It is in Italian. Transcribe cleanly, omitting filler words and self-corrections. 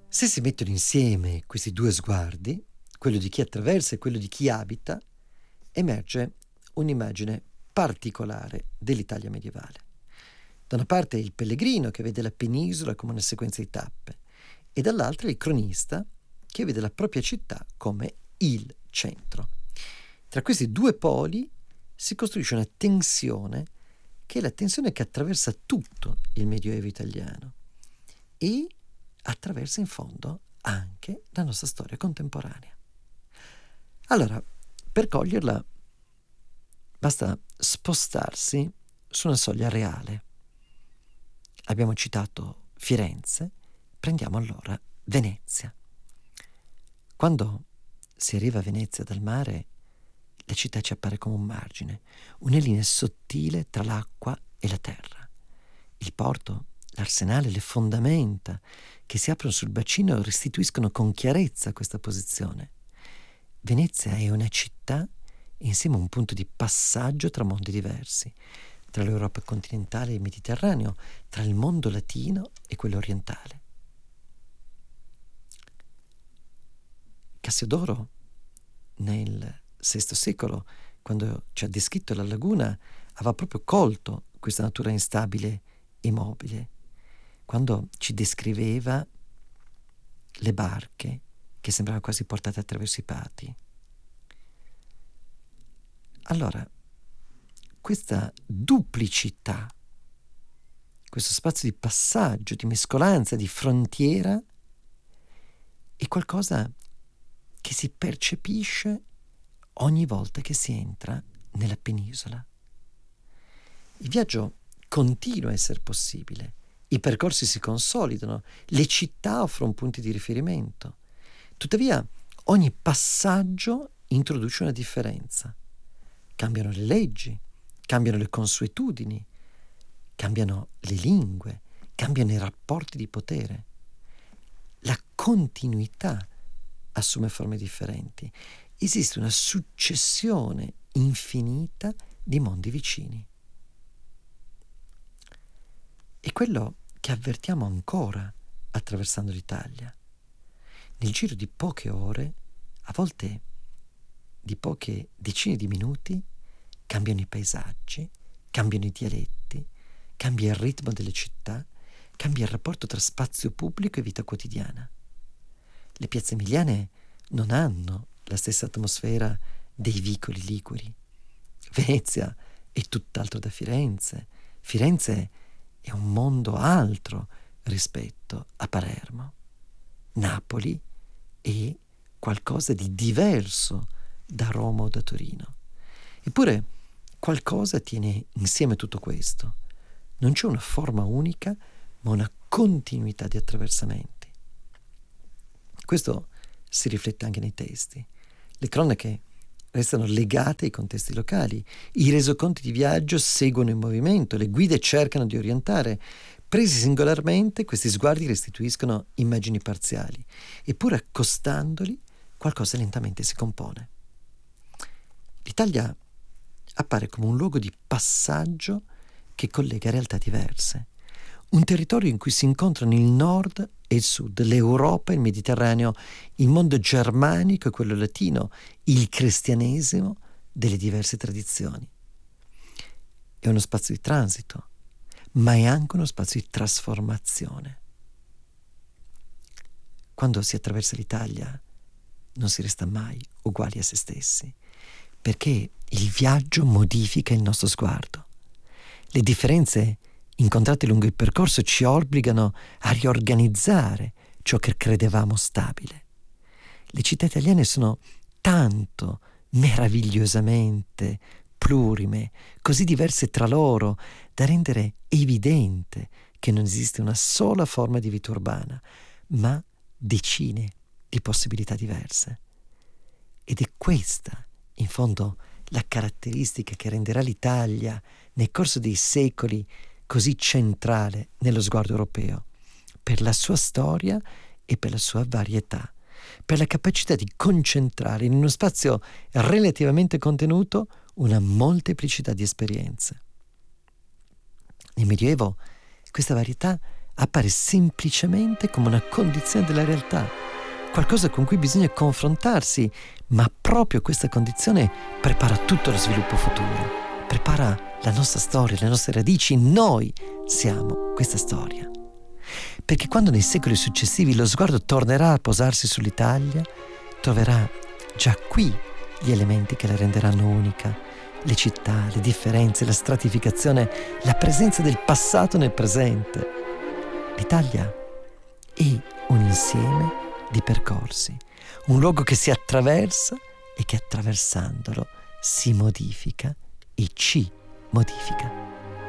Se si mettono insieme questi due sguardi, quello di chi attraversa e quello di chi abita, emerge un'immagine particolare dell'Italia medievale. Da una parte il pellegrino che vede la penisola come una sequenza di tappe e dall'altra il cronista che vede la propria città come il centro. Tra questi due poli si costruisce una tensione che è la tensione che attraversa tutto il Medioevo italiano e attraversa in fondo anche la nostra storia contemporanea. Allora, per coglierla basta spostarsi su una soglia reale. Abbiamo citato Firenze, prendiamo allora Venezia. Quando si arriva a Venezia dal mare, la città ci appare come un margine, una linea sottile tra l'acqua e la terra. Il porto, l'arsenale, le fondamenta che si aprono sul bacino restituiscono con chiarezza questa posizione. Venezia è una città e insieme un punto di passaggio tra mondi diversi, tra l'Europa continentale e il Mediterraneo, tra il mondo latino e quello orientale. Cassiodoro, nel VI secolo, quando ci ha descritto la laguna, aveva proprio colto questa natura instabile e mobile, quando ci descriveva le barche che sembravano quasi portate attraverso i pati. Allora, questa duplicità, questo spazio di passaggio, di mescolanza, di frontiera, è qualcosa che si percepisce ogni volta che si entra nella penisola. Il viaggio continua a essere possibile, i percorsi si consolidano, le città offrono punti di riferimento. Tuttavia, ogni passaggio introduce una differenza. Cambiano le leggi, cambiano le consuetudini, cambiano le lingue, cambiano i rapporti di potere. La continuità assume forme differenti. Esiste una successione infinita di mondi vicini. È quello che avvertiamo ancora attraversando l'Italia. Nel giro di poche ore, a volte di poche decine di minuti, cambiano i paesaggi, cambiano i dialetti, cambia il ritmo delle città, cambia il rapporto tra spazio pubblico e vita quotidiana. Le piazze emiliane non hanno la stessa atmosfera dei vicoli liguri. Venezia è tutt'altro da Firenze. Firenze è un mondo altro rispetto a Palermo. Napoli è qualcosa di diverso da Roma o da Torino. Eppure qualcosa tiene insieme tutto questo. Non c'è una forma unica, ma una continuità di attraversamenti. Questo si riflette anche nei testi. Le cronache restano legate ai contesti locali, i resoconti di viaggio seguono il movimento, le guide cercano di orientare. Presi singolarmente, questi sguardi restituiscono immagini parziali, eppure accostandoli qualcosa lentamente si compone. L'Italia appare come un luogo di passaggio che collega realtà diverse, un territorio in cui si incontrano il nord e il sud, l'Europa e il Mediterraneo, il mondo germanico e quello latino, il cristianesimo delle diverse tradizioni. È uno spazio di transito, ma è anche uno spazio di trasformazione. Quando si attraversa l'Italia non si resta mai uguali a se stessi, perché il viaggio modifica il nostro sguardo. Le differenze incontrate lungo il percorso ci obbligano a riorganizzare ciò che credevamo stabile. Le città italiane sono tanto meravigliosamente plurime, così diverse tra loro, da rendere evidente che non esiste una sola forma di vita urbana, ma decine di possibilità diverse. Ed è questa, in fondo, la caratteristica che renderà l'Italia, nel corso dei secoli, così centrale nello sguardo europeo, per la sua storia e per la sua varietà, per la capacità di concentrare in uno spazio relativamente contenuto una molteplicità di esperienze. Nel Medioevo questa varietà appare semplicemente come una condizione della realtà, qualcosa con cui bisogna confrontarsi, ma proprio questa condizione prepara tutto lo sviluppo futuro, prepara la nostra storia, le nostre radici. Noi siamo questa storia. Perché quando nei secoli successivi lo sguardo tornerà a posarsi sull'Italia, troverà già qui gli elementi che la renderanno unica: le città, le differenze, la stratificazione, la presenza del passato nel presente. L'Italia è un insieme di percorsi, un luogo che si attraversa e che attraversandolo si modifica e ci modifica.